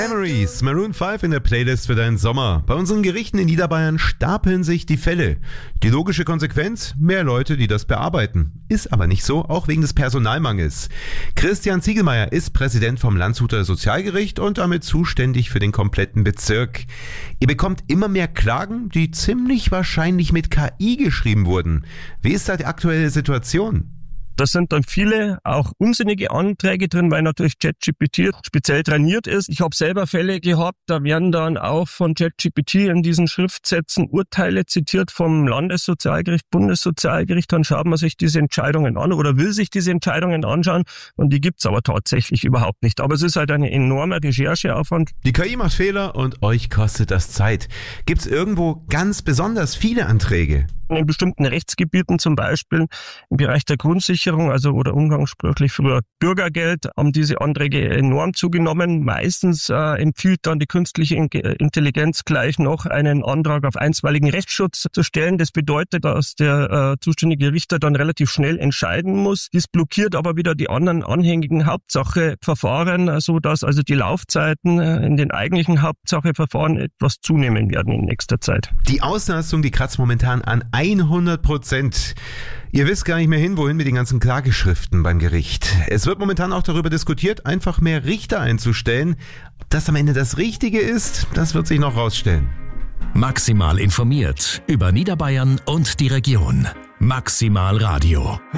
Memories, Maroon 5 in der Playlist für deinen Sommer. Bei unseren Gerichten in Niederbayern stapeln sich die Fälle. Die logische Konsequenz? Mehr Leute, die das bearbeiten. Ist aber nicht so, auch wegen des Personalmangels. Christian Ziegelmeier ist Präsident vom Landshuter Sozialgericht und damit zuständig für den kompletten Bezirk. Ihr bekommt immer mehr Klagen, die ziemlich wahrscheinlich mit KI geschrieben wurden. Wie ist da die aktuelle Situation? Da sind dann viele auch unsinnige Anträge drin, weil natürlich ChatGPT speziell trainiert ist. Ich habe selber Fälle gehabt, da werden dann auch von ChatGPT in diesen Schriftsätzen Urteile zitiert vom Landessozialgericht, Bundessozialgericht. Dann schaut man sich diese Entscheidungen an oder will sich diese Entscheidungen anschauen und die gibt's aber tatsächlich überhaupt nicht. Aber es ist halt ein enormer Rechercheaufwand. Die KI macht Fehler und euch kostet das Zeit. Gibt's irgendwo ganz besonders viele Anträge? In bestimmten Rechtsgebieten, zum Beispiel im Bereich der Grundsicherung, also oder umgangssprachlich früher Bürgergeld, haben diese Anträge enorm zugenommen. Meistens empfiehlt dann die künstliche Intelligenz gleich noch einen Antrag auf einstweiligen Rechtsschutz zu stellen. Das bedeutet, dass der zuständige Richter dann relativ schnell entscheiden muss. Dies blockiert aber wieder die anderen anhängigen Hauptsacheverfahren, so dass also die Laufzeiten in den eigentlichen Hauptsacheverfahren etwas zunehmen werden in nächster Zeit. Die Auslastung, die kratzt momentan an 100%. Ihr wisst gar nicht mehr wohin mit den ganzen Klageschriften beim Gericht. Es wird momentan auch darüber diskutiert, einfach mehr Richter einzustellen. Ob das am Ende das Richtige ist, das wird sich noch rausstellen. Maximal informiert über Niederbayern und die Region. Maximal Radio.